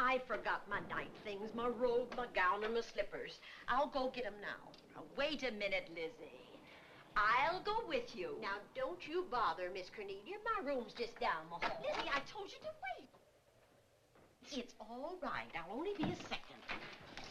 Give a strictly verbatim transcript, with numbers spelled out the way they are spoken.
I forgot my night things, my robe, my gown, and my slippers. I'll go get 'em now. Now, wait a minute, Lizzie. I'll go with you. Now, don't you bother, Miss Cornelia. My room's just down the hall. Lizzie, I told you to wait. It's all right. I'll only be a second.